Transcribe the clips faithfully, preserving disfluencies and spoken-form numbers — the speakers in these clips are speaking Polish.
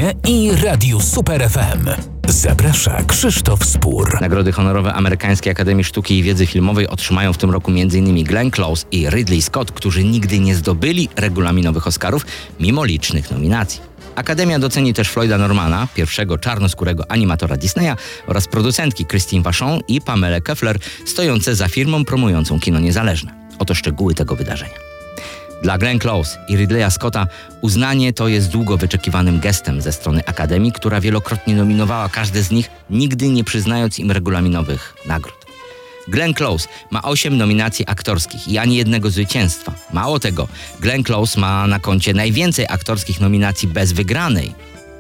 kinie i Radiu Super F M. Zaprasza Krzysztof Spór. Nagrody honorowe Amerykańskiej Akademii Sztuki i Wiedzy Filmowej otrzymają w tym roku m.in. Glenn Close i Ridley Scott, którzy nigdy nie zdobyli regulaminowych Oscarów, mimo licznych nominacji. Akademia doceni też Floyda Normana, pierwszego czarnoskórego animatora Disneya, oraz producentki Christine Vachon i Pamelę Keffler, stojące za firmą promującą kino niezależne. Oto szczegóły tego wydarzenia. Dla Glenn Close i Ridleya Scotta uznanie to jest długo wyczekiwanym gestem ze strony Akademii, która wielokrotnie nominowała każde z nich, nigdy nie przyznając im regulaminowych nagród. Glenn Close ma osiem nominacji aktorskich i ani jednego zwycięstwa. Mało tego, Glenn Close ma na koncie najwięcej aktorskich nominacji bez wygranej.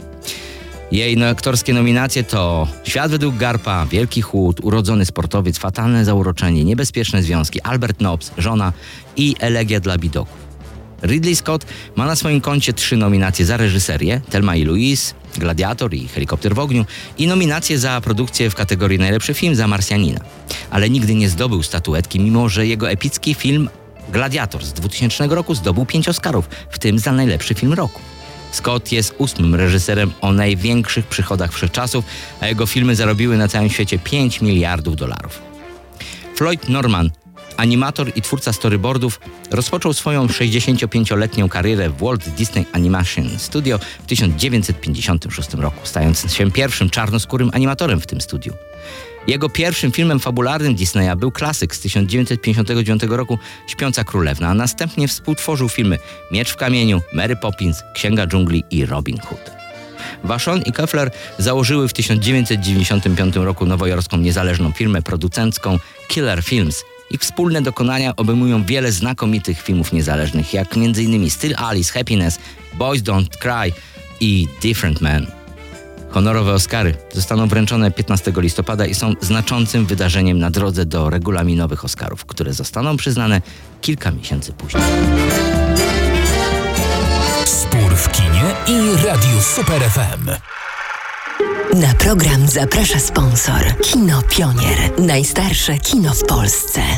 Jej no, aktorskie nominacje to Świat według Garpa, Wielki chłód, Urodzony sportowiec, Fatalne zauroczenie, Niebezpieczne związki, Albert Nobbs, Żona i Elegia dla bidoków. Ridley Scott ma na swoim koncie trzy nominacje za reżyserię, Thelma i Louise, Gladiator i Helikopter w ogniu, i nominacje za produkcję w kategorii najlepszy film za Marsjanina. Ale nigdy nie zdobył statuetki, mimo że jego epicki film Gladiator z dwutysięcznego roku zdobył pięć Oscarów, w tym za najlepszy film roku. Scott jest ósmym reżyserem o największych przychodach wszechczasów, a jego filmy zarobiły na całym świecie pięć miliardów dolarów. Floyd Norman, animator i twórca storyboardów, rozpoczął swoją sześćdziesięciopięcioletnią karierę w Walt Disney Animation Studio w tysiąc dziewięćset pięćdziesiątym szóstym roku, stając się pierwszym czarnoskórym animatorem w tym studiu. Jego pierwszym filmem fabularnym Disneya był klasyk z tysiąc dziewięćset pięćdziesiątego dziewiątego roku Śpiąca Królewna, a następnie współtworzył filmy Miecz w kamieniu, Mary Poppins, Księga dżungli i Robin Hood. Vachon i Keffler założyły w tysiąc dziewięćset dziewięćdziesiątym piątym roku nowojorską niezależną firmę producencką Killer Films. Ich wspólne dokonania obejmują wiele znakomitych filmów niezależnych, jak m.in. Still Alice, Happiness, Boys Don't Cry i Different Man. Honorowe Oscary zostaną wręczone piętnastego listopada i są znaczącym wydarzeniem na drodze do regulaminowych Oscarów, które zostaną przyznane kilka miesięcy później. Spór w kinie i Radiu Super F M. Na program zaprasza sponsor Kino Pionier. Najstarsze kino w Polsce.